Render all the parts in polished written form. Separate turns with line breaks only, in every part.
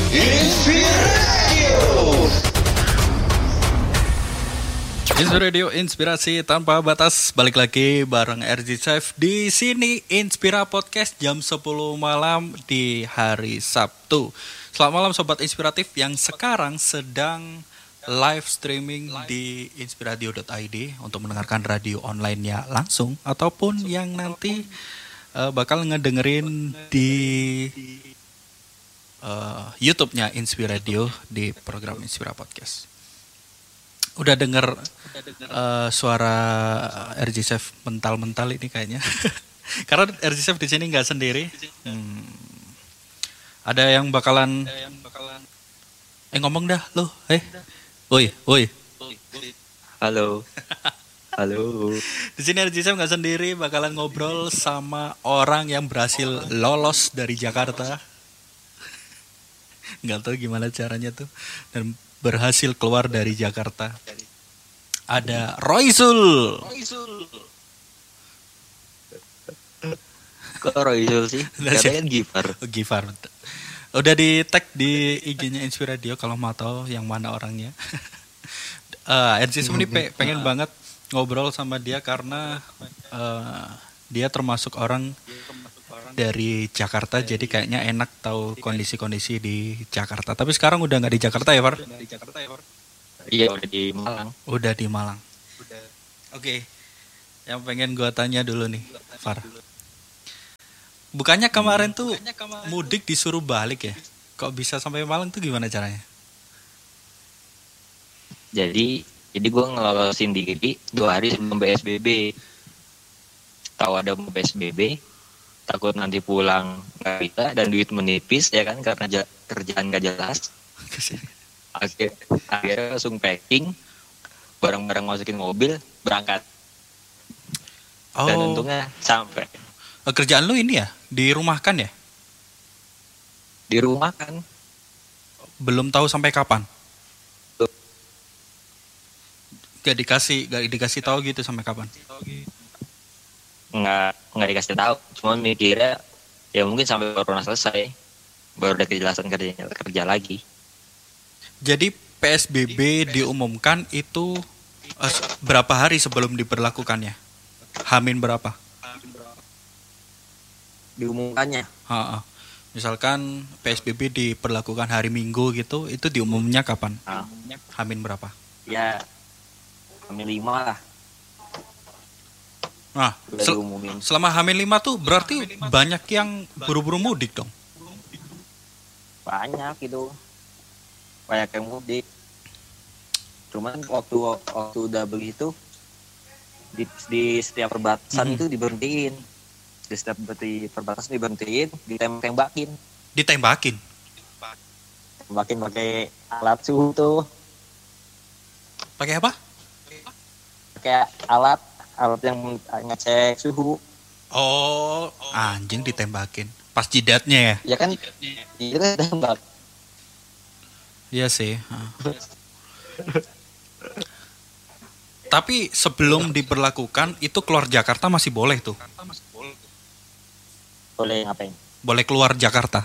Radio Inspirasi tanpa batas, balik lagi bareng RJ Chef di sini Inspira Podcast jam 10 malam di hari Sabtu. Selamat malam sobat inspiratif yang sekarang sedang live streaming di inspiradio.id untuk mendengarkan radio online-nya langsung ataupun yang nanti bakal ngedengerin di YouTube-nya Inspiradio di program Inspira Podcast. Udah denger suara RJ Chef mental-mental ini kayaknya. Karena RJ Chef di sini nggak sendiri. Ada yang bakalan ngomong dah lo. Woi.
Halo.
Di sini RJ Chef nggak sendiri, bakalan ngobrol sama orang yang berhasil lolos dari Jakarta. Nggak tahu gimana caranya tuh, dan berhasil keluar dari Jakarta. Ada Roysul.
Kok Roysul sih? Katanya
Gifar. Udah di tag di IG-nya Inspiradio kalau mau tahu yang mana orangnya. RJ ini pengen banget ngobrol sama dia karena dia termasuk orang dari Jakarta, jadi kayaknya enak tahu kondisi-kondisi di Jakarta. Tapi sekarang udah nggak di Jakarta ya, Far?
Iya, udah di Malang.
Oke. Yang pengen gue tanya dulu nih, Far. Bukannya kemarin tuh mudik disuruh balik ya? Kok bisa sampai Malang tuh gimana caranya?
Jadi gue ngelolosin diri 2 hari sebelum PSBB. Tahu ada PSBB, takut nanti pulang nggak bisa dan duit menipis ya kan, karena kerjaan nggak jelas. Akhirnya langsung packing, barang-barang masukin mobil, berangkat. Dan untungnya sampai.
Kerjaan lu ini ya, dirumahkan ya?
Dirumahkan.
Belum tahu sampai kapan? Gak dikasih tahu gitu sampai kapan?
Nggak dikasih tahu, cuma mikirnya ya mungkin sampai corona selesai baru ada kejelasan kerja lagi.
Jadi PSBB diumumkan itu berapa hari sebelum diberlakukannya? Hamin berapa?
Diumumkannya?
Misalkan PSBB diberlakukan hari Minggu gitu, itu diumumnya kapan? Hamin berapa?
Ya Hamin 5 lah.
Nah, selama Hamin 5 tuh berarti banyak yang buru-buru mudik dong?
Banyak yang mudik. Cuman waktu udah begitu di setiap perbatasan itu diberhentiin. Di setiap perbatasan diberhentiin, ditembakin.
Ditembakin
pakai alat suhu tuh.
Pakai apa?
Pakai alat yang ngecek suhu.
Anjing ditembakin pas jidatnya ya?
Ya kan, itu kan tembak.
Iya sih. Tapi sebelum diberlakukan itu keluar Jakarta masih boleh tuh?
Boleh ngapain?
Boleh keluar Jakarta?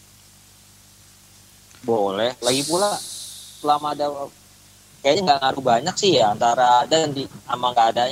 Boleh. Lagi pula selama ada, kayaknya nggak ngaruh banyak sih ya antara ada dan sama nggak ada.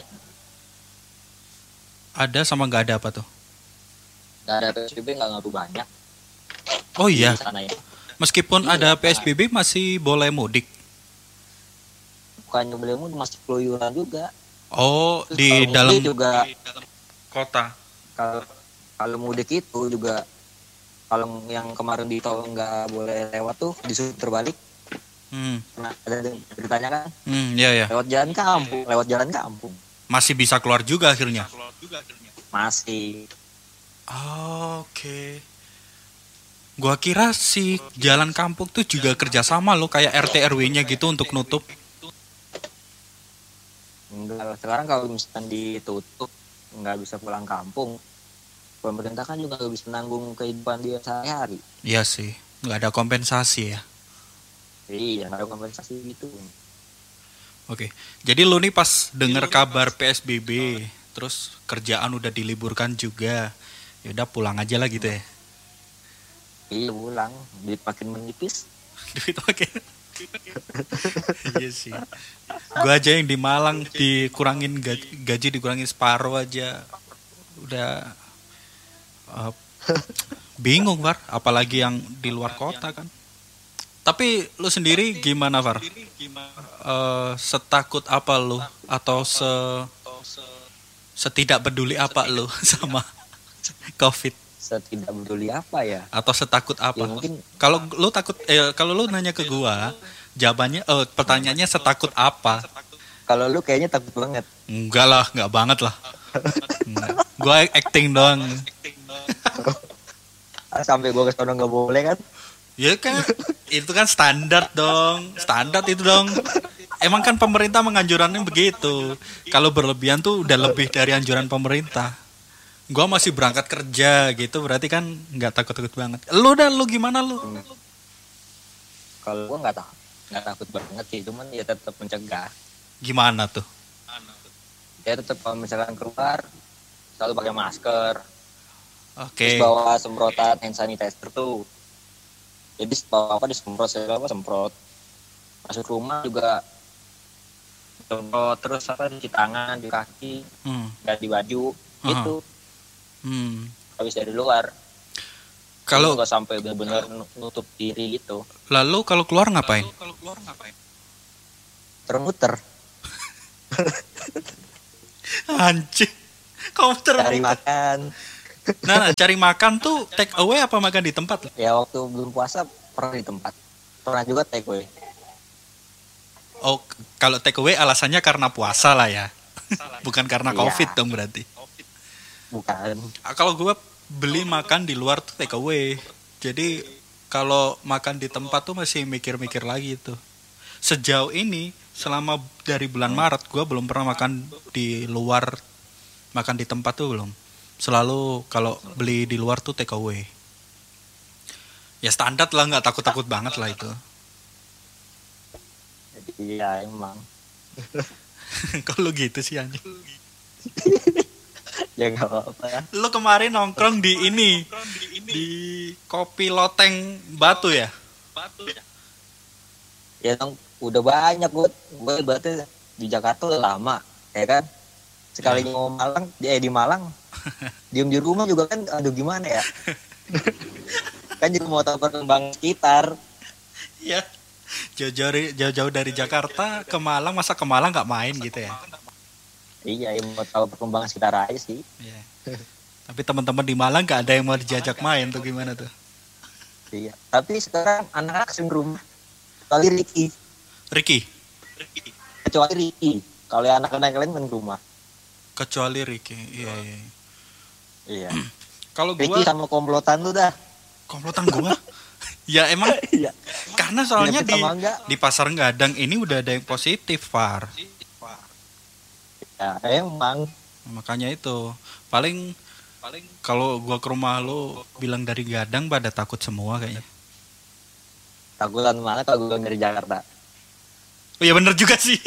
Ada sama nggak ada apa tuh?
Nggak ada PSBB nggak ngaruh banyak.
Oh iya.
Ya.
Meskipun ada PSBB masih boleh mudik.
Bukannya boleh mudik, masih keluyuran juga.
Terus di dalam
juga
kota.
Kalau mudik itu juga, kalau yang kemarin di tol nggak boleh lewat tuh disuruh terbalik. Nah, ada ceritanya kan?
Iya.
Lewat jalan kampung.
Masih bisa keluar juga akhirnya.
Masih.
Oke. Gua kira si jalan kampung tuh juga kerjasama lo kayak RT RW-nya gitu untuk nutup.
Enggak, sekarang kalau misalkan ditutup nggak bisa pulang kampung. Pemerintah kan juga nggak bisa nanggung kehidupan dia sehari-hari.
Iya sih, nggak ada kompensasi ya.
Iya, nggak ada kompensasi gitu.
Oke, jadi lu nih pas denger kabar PSBB, terus kerjaan udah diliburkan juga, ya udah pulang aja lah gitu ya.
Iya pulang, duit makin menipis.
Duit makin. Iya sih. Gua aja yang di Malang dikurangin gaji dikurangin separuh aja. Udah uh, bingung, Var. Apalagi yang di luar kota kan. Tapi lu sendiri gimana, Var? Setakut apa lu? Atau setidak peduli apa lu sama COVID?
Setidak peduli apa ya?
Atau setakut apa?
Ya mungkin
Kalau lu nanya ke gua, jawabannya pertanyaannya setakut apa?
kalau lu kayaknya takut banget.
Enggak lah, enggak banget lah. Enggak. Gua acting doang.
Sampai gua ke sono nggak boleh kan?
Ya kan itu kan standar dong. Standar itu dong. Emang kan pemerintah menganjurannya begitu. Kalau berlebihan tuh udah lebih dari anjuran pemerintah. Gua masih berangkat kerja gitu, berarti kan nggak takut-takut banget. Lu gimana lu?
Kalau gua nggak takut banget sih, cuman ya tetap mencegah.
Gimana tuh?
Ya tetap kalau misalkan keluar selalu pakai masker.
Oke.
Terus bawa semprotan hand sanitizer tuh. Jadi bawa apa disemprot, segala apa semprot. Masuk rumah juga semprot, terus apa cuci tangan, di kaki, ganti baju, gitu. Habis dari luar.
Kalau
nggak sampai benar-benar nutup diri gitu.
Lalu kalau keluar ngapain?
Termuter.
Anjing. Kamu
Cari makan.
Nah, cari makan tuh take away apa makan di tempat?
Ya waktu belum puasa pernah di tempat. Pernah juga take away.
Oh, kalau take away alasannya karena puasa lah ya. Bukan karena
Iya.
COVID dong berarti.
Bukan.
Kalau gue beli makan di luar tuh take away. Jadi kalau makan di tempat tuh masih mikir-mikir lagi tuh. Sejauh ini selama dari bulan Maret gue belum pernah makan di luar, makan di tempat tuh belum. Selalu kalau beli di luar tuh take away. Ya standar lah, nggak takut-takut banget lah itu.
Iya emang.
Kalau gitu sih anjing.
Ya nggak apa-apa.
Lu kemarin nongkrong di ini, di Kopi Loteng Batu ya?
Ya dong, udah banyak gue berarti di Jakarta udah lama, ya kan? Sekali mau Malang, di Malang, diem di rumah juga kan, aduh gimana ya? Kan juga mau tahu perkembangan sekitar.
Iya. Jauh-jauh dari Jakarta ke Malang, masa ke Malang nggak main gitu ya?
Iya, mau tahu perkembangan sekitar aja sih.
Iya. Tapi teman-teman di Malang nggak ada yang mau diajak main tuh, gimana tuh?
Iya. Tapi sekarang anak-anak sering rumah. Kecuali
Ricky?
Kalau anak-anak lain main rumah.
Kecuali Ricky, iya.
Iya.
Kalau
Ricky
gua
sama komplotan lu dah.
komplotan gua, ya emang.
Iya.
Karena soalnya
Di
di pasar Gadang ini udah ada yang positif, Far.
Ya emang.
Makanya itu paling kalau gua ke rumah lu bilang dari Gadang pada takut semua kayaknya.
Takutan mana kalau gue dari Jakarta.
Oh iya bener juga sih.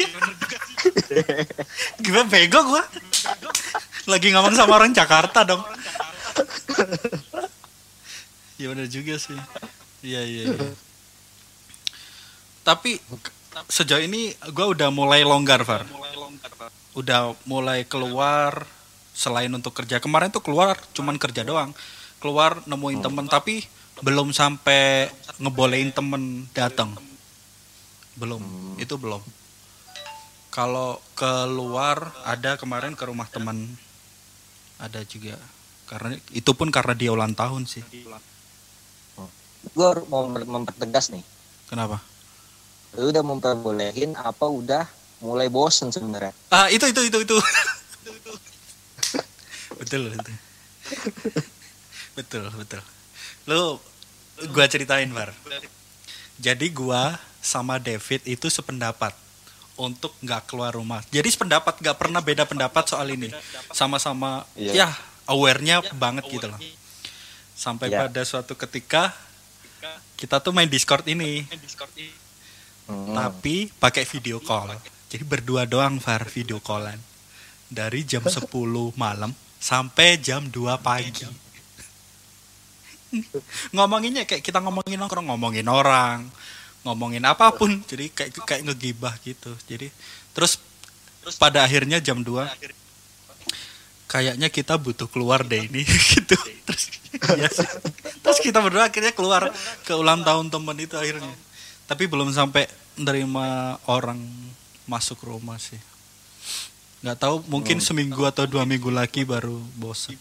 Gimana bego gua? Lagi ngomong sama orang Jakarta dong. Iya bener juga sih. Iya. Tapi sejauh ini gua udah mulai longgar, Far. Udah mulai keluar selain untuk kerja. Kemarin tuh keluar cuman kerja doang. Keluar nemuin temen, tapi belum sampai ngebolehin temen datang. Belum. Itu belum. Kalau keluar ada kemarin ke rumah teman. Ada juga. Karena itu pun karena dia ulang tahun sih.
Gue mau mempertegas nih.
Kenapa?
Lu udah memperbolehin apa udah mulai bosen sebenarnya?
Ah, itu. Betul. Lu gua ceritain, Bar. Jadi gua sama David itu sependapat untuk nggak keluar rumah. Jadi sependapat, nggak pernah beda pendapat soal ini. Sama-sama ya aware-nya banget gitu loh. Sampai pada suatu ketika kita tuh main Discord ini. Tapi pakai video call. Jadi berdua doang, Far, video callan. Dari jam 10 malam sampai jam 2 pagi. Ngomonginnya kayak kita ngomongin nongkrong, ngomongin orang, ngomongin apapun. Jadi kayak ngegibah gitu. Jadi terus pada akhirnya jam 2 kayaknya kita butuh keluar deh ini gitu. Terus ya sih. Terus kita berdua akhirnya keluar ke ulang tahun temen itu akhirnya. Tapi belum sampai nerima orang masuk rumah sih. Nggak tahu, mungkin seminggu atau 2 minggu lagi baru bosan.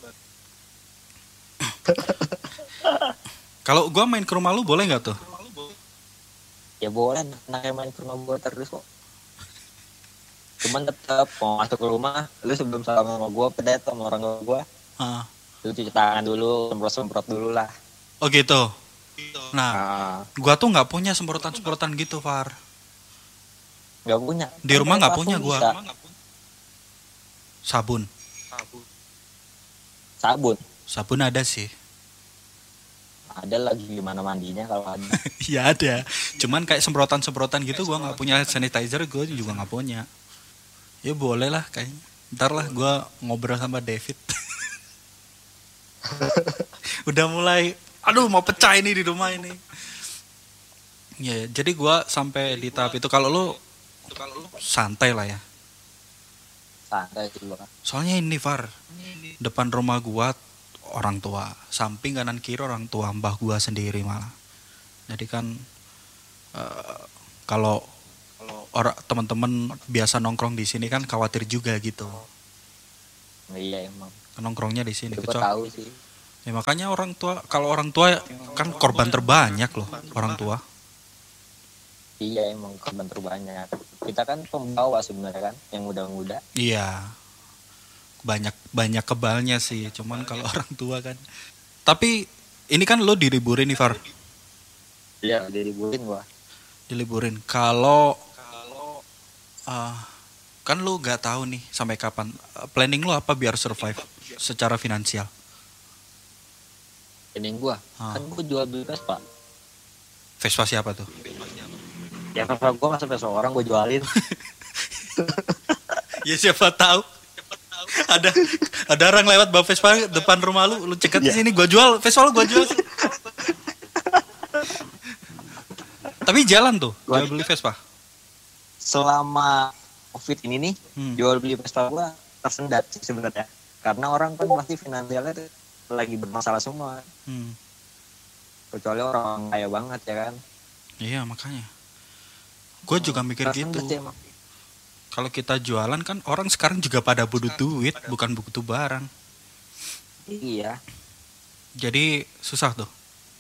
Kalau gua main ke rumah lu boleh nggak tuh?
Ya boleh, anaknya main ke rumah gue terus kok. Cuman tetap mau masuk ke rumah, lu sebelum salam sama gue, pedet sama orang tua gue,
Ah.
lu cuci tangan dulu, semprot-semprot dulu lah.
Oh gitu. Nah,
Nah,
gua tuh nggak punya semprotan-semprotan gitu, Far.
nggak punya.
Di rumah nggak
Parfum
punya gua.
bisa.
Sabun. Sabun ada sih.
Ada lagi gimana mandinya kalau ada.
Ya ada. Cuman kayak semprotan-semprotan gitu gua nggak punya, sanitizer gua juga nggak punya. Ya boleh lah kayaknya. Ntar lah gua ngobrol sama David. Udah mulai, aduh mau pecah ini di rumah ini. Ya, jadi gua sampai di tahap itu. Kalau lu santai lah ya.
Santai sih gua.
Soalnya ini Far, depan rumah gua orang tua, samping kanan kiri orang tua, mbah gua sendiri malah. Jadi kan kalau orang teman-teman biasa nongkrong di sini kan khawatir juga gitu.
Iya emang.
Nongkrongnya di sini.
Gue tahu sih.
Ya, makanya orang tua, kalau orang tua kan korban terbanyak loh, orang tua.
Iya emang korban terbanyak. Kita kan pembawa sebenarnya kan, yang muda-muda.
Iya. Banyak kebalnya sih, cuman kalau orang tua kan. Tapi ini kan lo diliburin nih Far.
Iya, diliburin gua.
Diliburin. Kalau kan lo nggak tahu nih sampai kapan. Planning lo apa biar survive secara finansial?
Ini gua, kan gua jual beli Vespa.
Vespa siapa tuh?
Ya Vespa gua masa Vespa orang gua jualin.
Ya siapa tahu. Ada orang lewat bawa Vespa depan rumah lu cegat di sini, gua jual Vespa lu, gua jual. Tapi jalan tuh, jual beli Vespa.
Selama Covid ini nih, jual beli Vespa gua tersendat sih sebenarnya. Karena orang kan pasti finansialnya tuh lagi bermasalah semua. Kecuali orang kaya banget ya kan.
Iya makanya. Gue juga mikir gitu. Kalau kita jualan kan orang sekarang juga pada butuh duit, bukan butuh barang.
Iya.
Jadi susah tuh.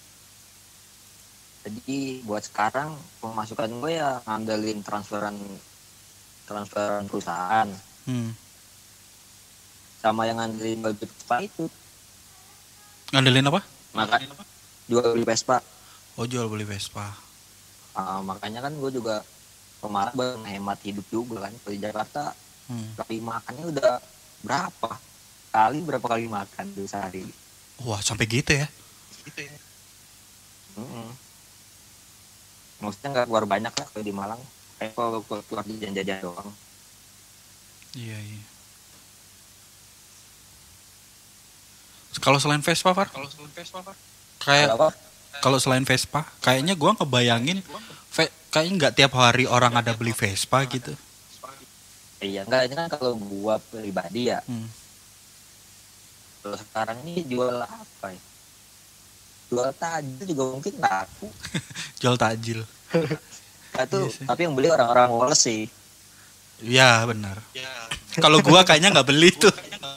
Jadi buat sekarang pemasukan gue ya ngandelin transferan perusahaan. Sama yang ngandelin jual beli Vespa itu.
Ngandelin apa?
Jual beli Vespa.
Oh jual beli Vespa.
Makanya kan gue juga kemarin menghemat hidup juga kan. Di Jakarta kali makannya udah berapa kali makan tuh sehari.
Wah sampai gitu ya?
Maksudnya nggak keluar banyak lah kalau di Malang. Kayak kalau keluar di jajan doang.
Iya. Kalau selain Vespa, Far? Kayak kalau selain Vespa, kayaknya gue ngebayangin kayaknya nggak tiap hari orang ada beli Vespa gitu.
Iya, enggak, ini kan kalau gue pribadi ya. Kalau sekarang ini jual apa ya? Jual takjil juga mungkin laku.
Jual takjil.
Tapi yang beli orang-orang Woles sih.
Iya benar. Kalau gue kayaknya nggak beli tuh.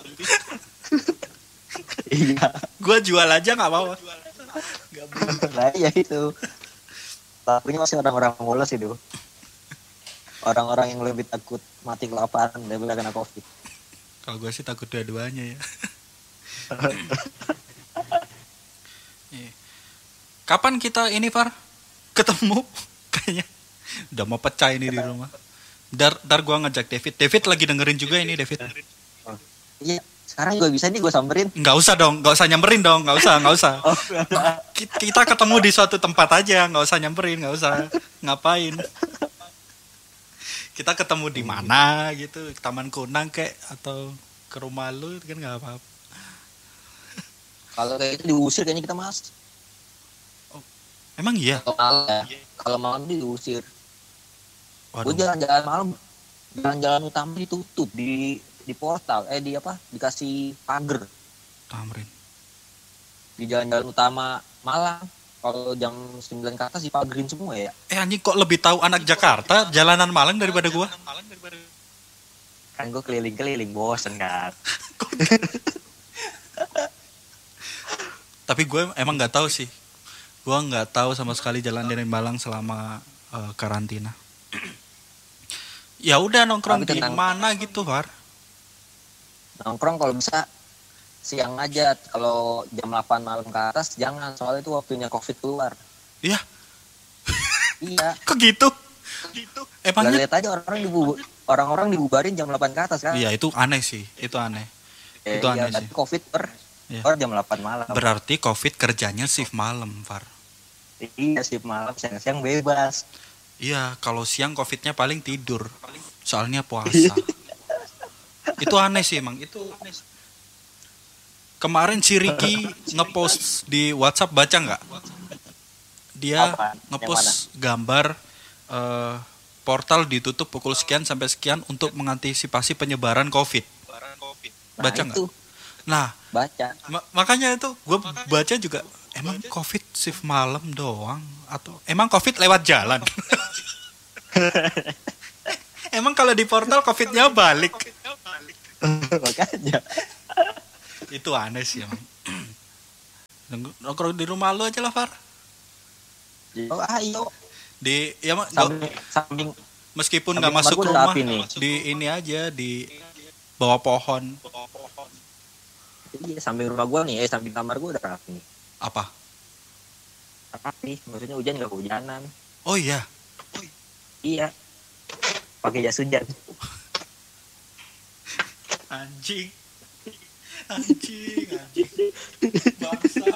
Iya.
Gue jual aja nggak mau.
Nah iya itu. Tapi masih orang-orang Woles itu. Orang-orang yang lebih takut mati kelaparan daripada kena COVID.
Kalau gue sih takut dua-duanya ya. Kapan kita ini Far ketemu? Kayaknya udah mau pecah ini di rumah. Dar gue ngajak David lagi dengerin juga ini David.
Iya. Sekarang juga bisa nih gue samperin.
Nggak usah dong, nggak usah nyamperin dong, nggak usah. Kita ketemu di suatu tempat aja, nggak usah nyamperin, nggak usah ngapain. Kita ketemu di mana gitu, Taman Kunang kayak atau ke rumah lu kan nggak apa-apa.
Kalau kayak itu diusir kayaknya kita mas.
Emang iya?
Kalau malam ya, kalau malam diusir. Gue
Waduh,
jalan-jalan malam, jalan-jalan utama ditutup di portal, di apa? Dikasih pagar
Tamrin.
di jalan-jalan utama Malang. Kalau jam 9 ke atas dipagerin semua ya.
Anjing kok lebih tahu anak Jakarta jalanan Malang daripada gua?
Kan gue keliling-keliling bosen kan.
Tapi gue emang nggak tahu sih. Gue nggak tahu sama sekali jalan dari Malang selama karantina. Ya udah nongkrong
Tapi
di
tenang.
mana gitu, Far?
Nongkrong kalau bisa siang aja. Kalau jam 8 malam ke atas jangan, soalnya itu waktunya Covid keluar.
Iya,
Iya.
kok gitu?
Lah,
Emangnya?
lihat aja orang-orang dibubarin jam 8 ke atas kan.
Iya, itu aneh sih. Itu aneh. Itu
Iya,
aneh
tapi
sih.
Covid
Iya.
jam 8 malam.
Berarti Covid kerjanya shift malam, Far.
Iya, shift malam, siang-siang bebas.
Iya, kalau siang Covidnya paling tidur. Soalnya puasa. Itu aneh sih emang. Itu kemarin si Ricky ngepost di WhatsApp, baca nggak? Dia
Apaan?
ngepost gambar portal ditutup pukul sekian sampai sekian untuk mengantisipasi penyebaran COVID.
Nah,
Baca nggak?
itu
Nah,
baca.
makanya itu gue baca juga, emang COVID shift malam doang atau emang COVID lewat jalan? Emang kalau di portal COVID-nya balik?
Makanya.
Itu aneh sih emang. Nongkrong di rumah lu aja lah, Far.
Oh, ayo.
Di ya
Samping
meskipun nggak
samping
masuk
kamar gua udah
rumah,
rapi nih.
di ini aja di bawah pohon.
Iya, samping rumah gua nih, samping kamar gua udah rapi nih.
Apa?
Rapi, maksudnya hujan nggak kehujanan.
Oh iya,
Iya. Pakai jas hujan.
anjing. Anjing. Bangsat.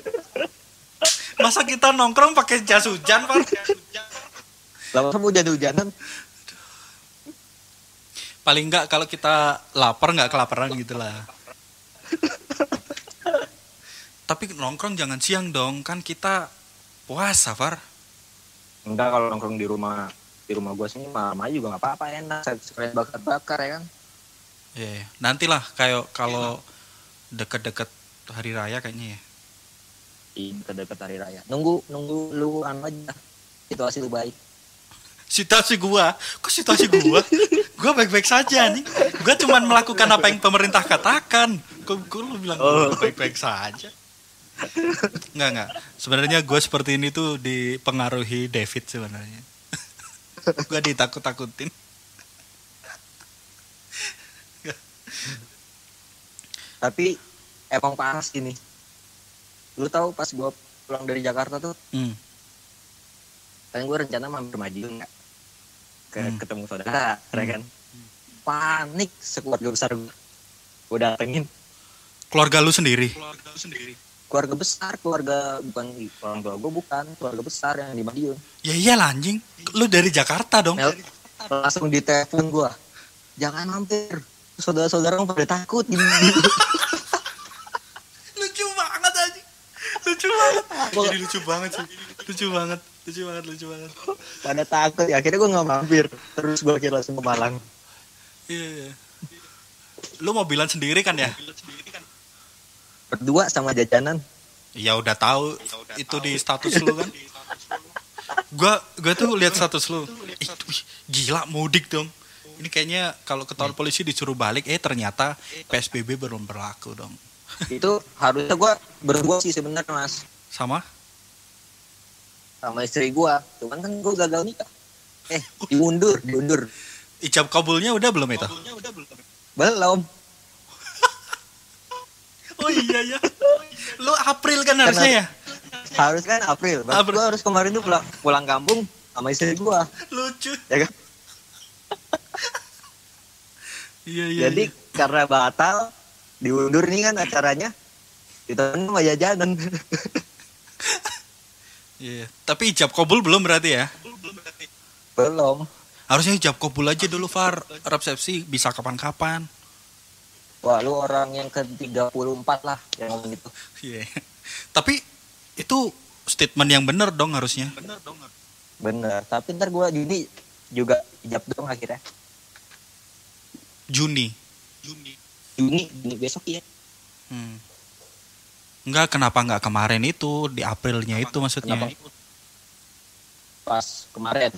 Masa kita nongkrong pakai jas hujan, Far?
Lama hujan-hujanan.
Paling nggak kalau kita lapar nggak kelaparan gitu lah. Tapi nongkrong jangan siang dong, kan kita puasa, Far.
Enggak, kalau nongkrong di rumah gua sini malam aja juga nggak apa-apa, enak. Sekalian bakar-bakar ya kan.
Iya, nantilah kayak kalau deket-deket hari raya kayaknya ya.
Dekat hari raya. Nunggu lu aja. Situasi lu baik.
Situasi gua, kok situasi gua? Gua baik-baik saja nih. Gua cuma melakukan apa yang pemerintah katakan. Kok lu bilang gua baik-baik saja? Enggak. Sebenarnya gua seperti ini tuh dipengaruhi David sebenarnya. Gua ditakut-takutin.
Tapi emang panas ini. Lu tahu pas gua pulang dari Jakarta tuh, kan gua rencana mampir Madiun nggak? Ketemu saudara, ya kan? Panik sekeluarga besar gua. Gua datengin
Keluarga lu sendiri?
keluarga besar, bukan orang tua gua, bukan keluarga besar yang di Madiun.
Ya iyalah anjing. Lu dari Jakarta dong.
Langsung ditelepon gua, jangan mampir, saudara-saudara pada takut gini.
Lucu banget anjing. Lucu banget. Jadi lucu banget sih. Lucu banget.
Pada takut ya, akhirnya gue nggak mampir, terus gue kira langsung ke Malang.
Iya. Lu mobilan sendiri kan ya?
Berdua sama jajanan.
Ya udah tahu itu di status lu kan. Gua tuh lihat status lu. Wih, gila mudik dong. Ini kayaknya kalau ketahuan polisi disuruh balik, ternyata PSBB belum berlaku dong.
Itu harusnya gue berdua sih sebenarnya, Mas,
Sama
istri gue. Cuman kan gue gagal nikah. Diundur.
ijab kabulnya udah belum itu?
Belum.
Oh iya ya. Lu April kan harusnya ya?
Harus kan April. Gue harus kemarin tuh pulang kampung sama istri gue.
Lucu.
Ya kan?
Iya.
Jadi karena batal, diundur nih kan acaranya. Ditemenin sama jajanan.
Iya. Tapi ijab kabul belum berarti ya?
Belum.
Harusnya ijab kabul aja dulu, Far. Resepsi bisa kapan-kapan.
Wah, lu orang yang ke-34 lah yang ngomong gitu.
Iya. Tapi itu statement yang benar dong harusnya.
Bener, tapi ntar gue Juni juga ijab dong akhirnya.
Juni.
Juni besok ya.
Enggak, kenapa enggak kemarin itu, di Aprilnya itu maksudnya.
Kenapa? Pas kemarin.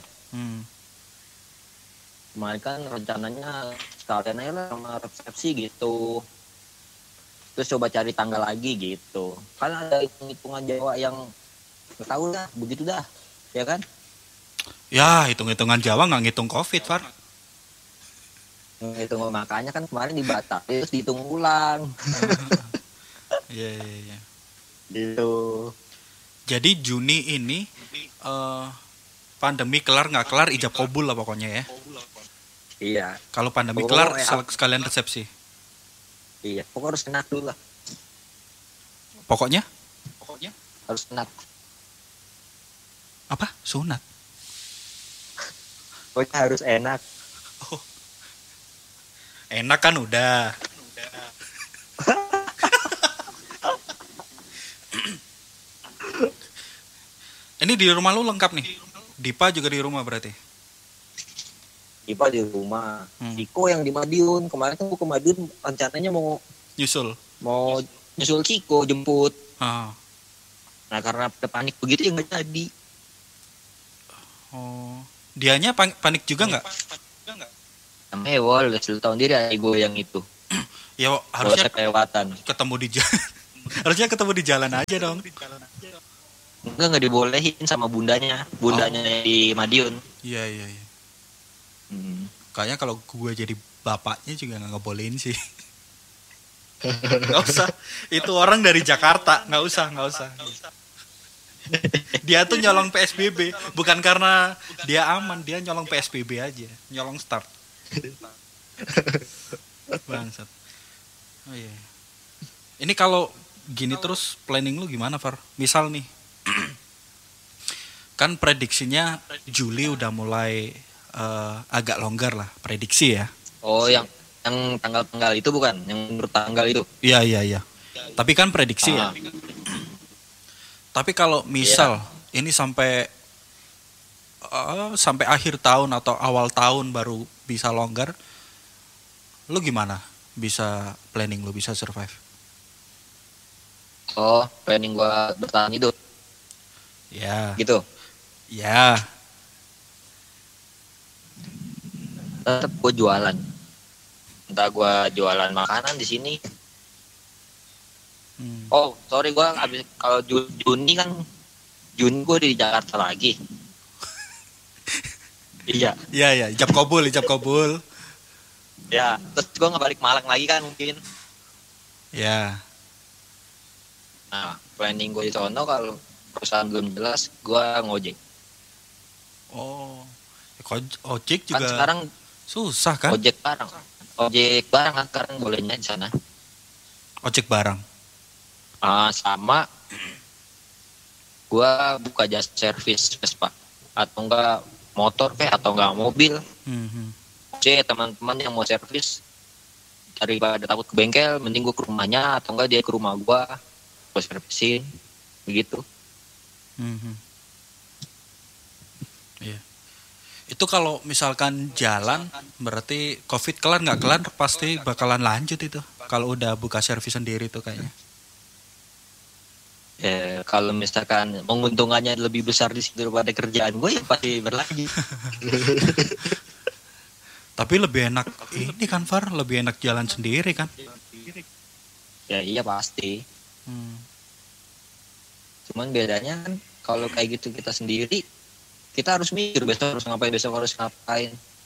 Kemarin kan rencananya sekalian aja lah sama resepsi gitu. Terus coba cari tanggal lagi gitu. Kan ada hitung-hitungan Jawa yang gak tahu dah, begitu dah. Ya kan?
Ya, hitung-hitungan Jawa nggak ngitung COVID, Far.
Ngitung makanya kan kemarin dibatalin terus dihitung ulang.
Iya.
Gitu.
Jadi Juni ini pandemi kelar nggak kelar ijab kabul lah pokoknya ya.
Iya.
Kalau pandemi kelar sekalian resepsi.
Iya, pokoknya harus enak dulu lah.
Pokoknya
Harus enak.
apa? Sunat.
Pokoknya harus enak.
Enak kan udah. Ini di rumah lu lengkap nih. Dipa juga di rumah berarti.
Dipa di rumah. Ciko yang di Madiun. Kemarin tuh ke Madiun rencananya mau nyusul Ciko jemput. Nah karena panik begitu ya nggak jadi.
Dianya panik juga nggak?
Wall udah 10 tahun diri ada gue yang itu.
Ya harusnya
kelewatan.
Ketemu di jalan. Harusnya ketemu di jalan aja dong.
Enggak dibolehin sama bundanya di Madiun.
Iya. Kayaknya kalau gue jadi bapaknya juga nggak ngebolehin sih. Nggak usah. Itu orang dari Jakarta, nggak usah. Dia tuh nyolong PSBB, bukan karena dia aman, dia nyolong PSBB aja, nyolong start. Bangsat. Oh iya. Ini kalau gini terus planning lu gimana, Far? Misal nih, kan prediksinya Juli udah mulai agak longgar lah, prediksi ya.
Oh, yang tanggal-tanggal itu bukan, yang menurut tanggal itu.
Iya. Tapi kan prediksi ya. Tapi kalau misal ini sampai akhir tahun atau awal tahun baru bisa longgar, lu gimana? Bisa planning lu bisa survive?
Oh, planning gua bertahan hidup.
Ya.
Gitu.
Ya.
Tetap gua jualan. Entah gua jualan makanan di sini. Oh, sorry gua habis kalau Juni gua di Jakarta lagi. Iya.
Iya, ijab kabul.
Ya, terus gue nggak balik Malang lagi kan mungkin.
Ya.
Nah, planning gue di sono kalau perusahaan belum jelas, gue ngojek.
Oh, ojek juga.
Kan sekarang
susah kan?
Ojek barang kan sekarang bolehnya di sana.
Ojek barang.
Sama. Gue buka jasa servis Vespa atau enggak motor atau enggak mobil. Teman-teman yang mau servis daripada takut ke bengkel, mending gue ke rumahnya atau enggak dia ke rumah gue servisin begitu.
Iya. Itu kalau misalkan jalan berarti COVID kelar nggak kelar pasti bakalan lanjut itu. Kalau udah buka servis sendiri tuh kayaknya.
Ya, kalau misalkan menguntungkannya lebih besar di situ daripada kerjaan gue ya pasti berlanjut.
Tapi lebih enak ini kan, Far, lebih enak jalan sendiri kan?
Ya iya pasti. Cuman bedanya kan kalau kayak gitu kita sendiri, kita harus mikir besok harus ngapain.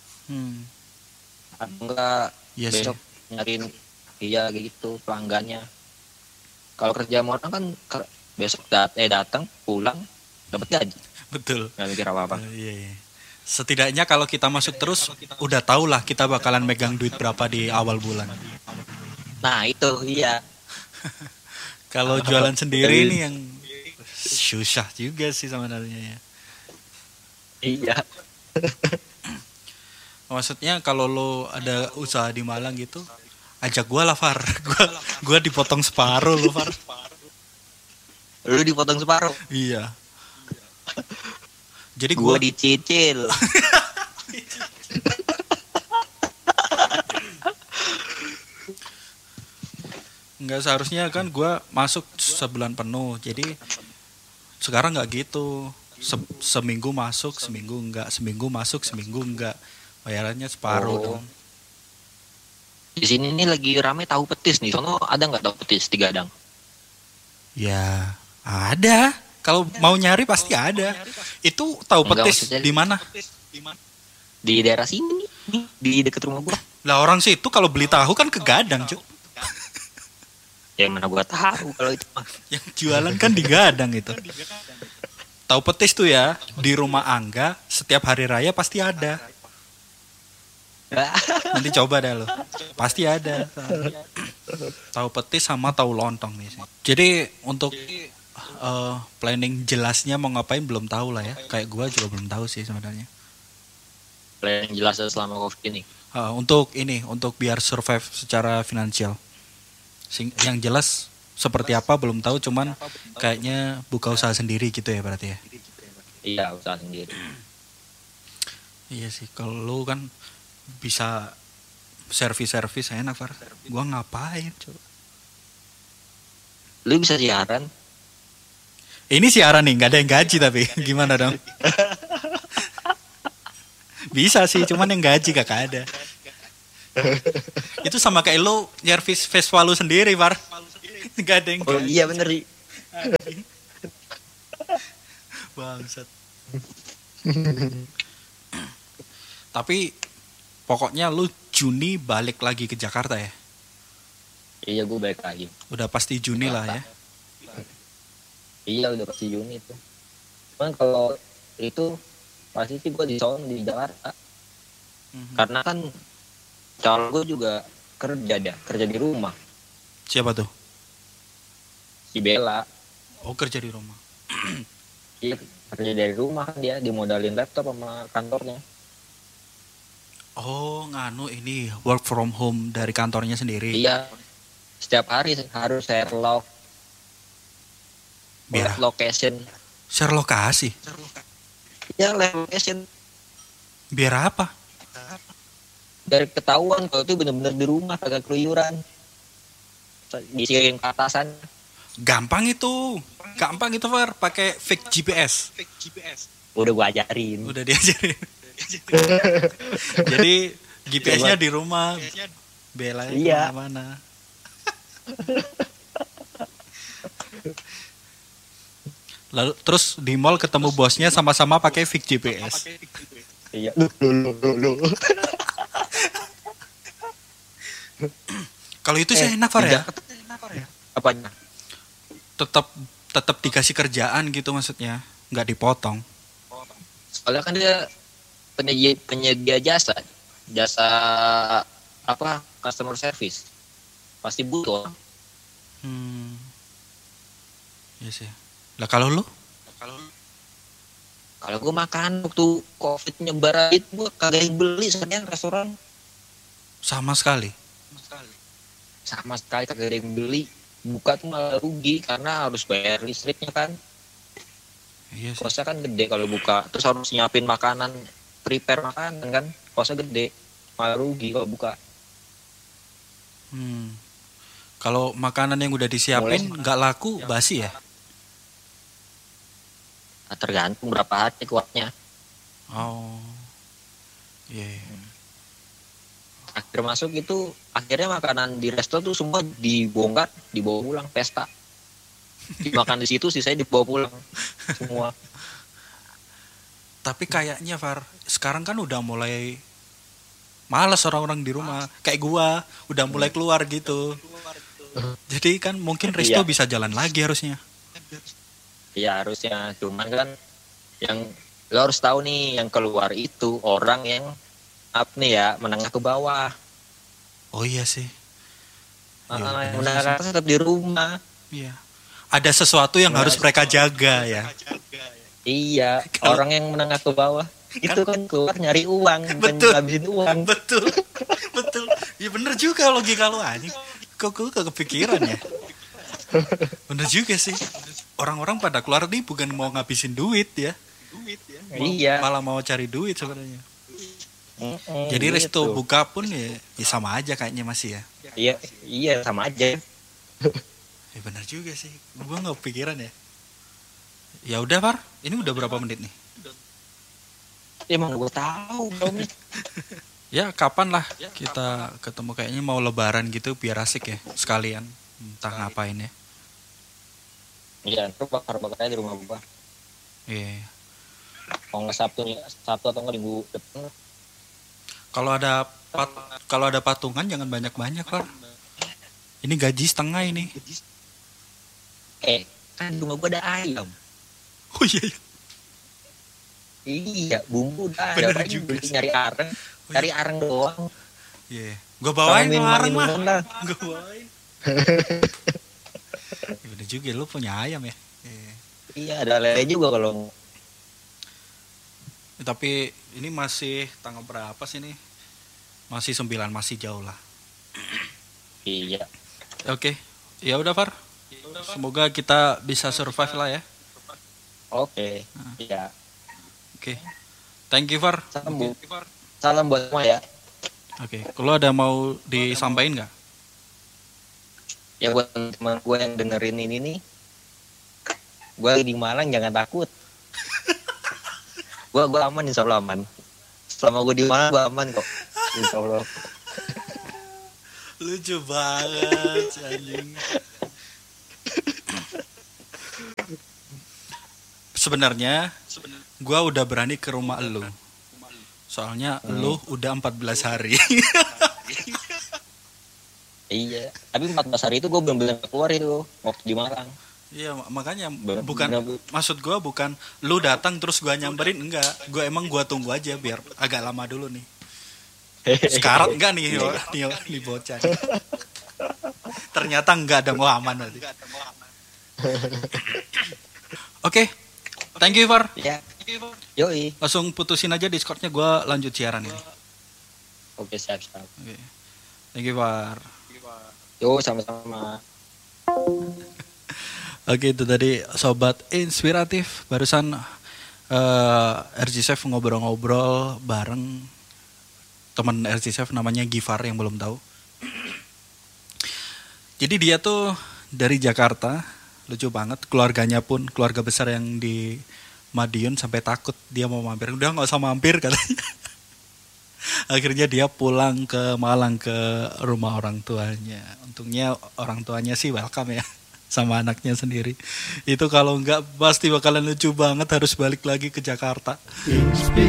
Enggak besok nyariin gitu pelanggannya. Kalau kerja sama orang kan besok datang pulang dapat gaji.
Betul.
Nggak mikir apa-apa.
Iya. Setidaknya kalau kita masuk terus udah tau lah kita bakalan megang duit berapa di awal bulan.
Nah itu iya.
Kalau jualan sendiri ini yang susah juga sih sebenarnya ya.
Iya.
Maksudnya kalau lo ada usaha di Malang gitu, ajak gue lah, Far. Gue dipotong separuh lo, Far.
Lu dipotong separuh.
Iya. Jadi
Gua
gua
dicicil.
nggak seharusnya kan gua masuk sebulan penuh. Jadi sekarang nggak gitu. Seminggu masuk, seminggu enggak, seminggu masuk, seminggu enggak. Bayarannya separuh
Oh.
dong.
Di sini nih lagi rame tahu petis nih. Sono ada nggak tahu petis di Gadang?
Ya, ada. Kalau mau nyari pasti ada. Itu tahu
Enggak,
petis
maksudnya-
di mana?
Di daerah sini nih, di dekat rumah gua.
Lah orang situ kalau beli tahu kan ke Gadang, Cuk.
Ya mana gua tahu kalau itu mah.
Yang jualan kan di Gadang itu. Tahu petis tuh ya, di rumah Angga setiap hari raya pasti ada. Nanti coba dah lo. Pasti ada. Tahu petis sama tahu lontong nih. Jadi untuk planning jelasnya mau ngapain belum tahu lah ya. Kayak gua juga belum tahu sih sebenarnya.
Yang jelas selama Covid ini.
Untuk biar survive secara finansial. Yang jelas seperti apa belum tahu, cuman kayaknya buka usaha sendiri gitu ya berarti ya.
Iya, usaha sendiri.
Iya sih, kalau lu kan bisa servis enak, Far. Gua ngapain, coba.
Lu bisa siaran?
Ini siaran nih, nggak ada yang gaji tapi gimana dong? Bisa sih, cuman yang gaji kakak ada. Itu sama kayak lu nyervis Vespa lu sendiri, Far. Nggak ada yang
Oh
gaji.
iya bener.
Bangsat. Tapi pokoknya lu Juni balik lagi ke Jakarta ya?
Iya, gue balik lagi.
Udah pasti Juni lah ya.
Iya, udah pasti Juni itu. Cuman kalau itu pasti sih gue di sono di Jakarta. Karena kan calon gue juga kerja di rumah.
Siapa tuh?
Si Bella.
Oh, kerja di rumah.
Iya, kerja dari rumah kan dia dimodalin laptop sama kantornya.
Oh, nganu ini work from home dari kantornya sendiri.
Iya, setiap hari harus share
Biar
location.
share lokasi.
Ya, location.
Biar apa?
Dari ketahuan kalau itu bener-bener di rumah kagak keluyuran. Disirin ke atasan.
Gampang itu, Far. Pakai fake GPS.
Udah gua ajarin.
Udah diajarin. Jadi GPS-nya di rumah, Bella
Iya.
kemana-mana. Lalu terus di mall ketemu bosnya sama-sama pakai fake GPS.
Iya.
Kalau itu sih enak, Far ya.
Apanya?
Tetap dikasih kerjaan gitu maksudnya, nggak dipotong.
Soalnya kan dia penyedia jasa apa, customer service, pasti butuh.
Iya sih. Lah kalau lu?
Kalau gue makan waktu Covid nyebar itu gue kagak beli sekalian restoran.
Sama sekali.
Sama sekali kagak ada yang beli. Buka tuh malah rugi karena harus bayar listriknya kan.
Iya sih.
Kosnya kan gede kalau buka. Terus harus nyiapin makanan, prepare makanan kan. Kosnya gede. Malah rugi kalau buka.
Kalau makanan yang udah disiapin nggak laku, basi ya?
Nah, tergantung berapa hari kuatnya.
Oh, iya.
Akhir masuk itu akhirnya makanan di resto tuh semua dibongkar, dibawa pulang pesta. Dimakan di situ, sisanya dibawa pulang semua.
Tapi kayaknya, Far, sekarang kan udah mulai malas orang-orang di rumah. Kayak gua, udah mulai keluar gitu. Jadi kan mungkin resto
Iya.
bisa jalan lagi harusnya.
Ya harusnya, cuman kan yang lo harus tahu nih, yang keluar itu orang yang menengah ke bawah.
Oh iya sih. Iya,
Yang menengah ke atas tetap di rumah.
Iya. Ada sesuatu yang harus mereka jaga ya.
Iya, orang yang menengah ke bawah itu kan keluar nyari uang, bukan
Betul.
ngabisin uang.
Betul. Betul. Ya bener juga logika lu anjing. Kok gue gak kepikiran ya? Bener juga sih. orang-orang pada keluar nih bukan mau ngabisin duit ya.
Iya.
Malah mau cari duit sebenarnya. Jadi
Gitu.
resto buka pun ya sama aja kayaknya masih ya.
Iya sama aja.
Ya benar juga sih. Gua nggak kepikiran ya. Ya udah Far, ini udah berapa menit nih?
Emang gue tahu belum.
Ya kapan lah kita ketemu, kayaknya mau lebaran gitu biar asik ya sekalian. Entah ngapain ya.
Iya, terus bakar-bakarnya di rumah gua.
Iya.
Kalau nggak Sabtu atau nggak Minggu depan.
Kalau ada patungan jangan banyak-banyak Far. Ini gaji setengah ini.
Kan di rumah gua ada ayam.
Oh iya.
Iya, bumbu udah
Bener
ada.
juga
Beli
sih.
cari areng doang.
Iya. Gua bawain larang lah.
Minuman lah.
Gua bawain. Ya, bener juga lu punya ayam ya. Iya.
Iya, ada lele juga kalau.
Ya, tapi ini masih tanggal berapa sih nih? Masih 9, masih jauh lah.
Iya.
Oke. Ya udah Far. Semoga kita bisa survive lah ya.
Oke. Iya.
Oke. Thank you Far.
Salam buat semua ya.
Oke. Kalau ada mau disampaikan nggak?
Ya buat teman gue yang dengerin ini nih. Gue lagi di Malang, jangan takut. Gue aman, insya Allah aman. Selama gue di Malang gue aman kok. Insya Allah.
Lucu banget si anjing. Sebenarnya gua udah berani ke rumah lu. Soalnya lu udah 14 hari.
Iya. Tapi 14 hari itu gue belum keluar itu waktu di Malang.
Iya, makanya
Bener.
maksud gua bukan lu datang terus gua nyamperin, enggak. Gua tunggu aja biar agak lama dulu nih. Sekarat enggak nih, nih bocah. Ternyata enggak ada Muhammad berarti. Oke. Thank you Far.
Ya. Yoi.
Langsung putusin aja Discordnya, gue lanjut siaran ini.
Oke, siap.
Oke. Thank you Far.
Yo, sama-sama.
Oke, itu tadi sobat inspiratif. Barusan RG Chef ngobrol-ngobrol bareng teman RG Chef namanya Gifar yang belum tahu. Jadi dia tuh dari Jakarta, lucu banget. Keluarganya pun keluarga besar yang di Madiun sampai takut dia mau mampir. Udah nggak usah mampir katanya. Akhirnya dia pulang ke Malang ke rumah orang tuanya. Untungnya orang tuanya sih welcome ya sama anaknya sendiri. Itu kalau nggak pasti bakalan lucu banget harus balik lagi ke Jakarta.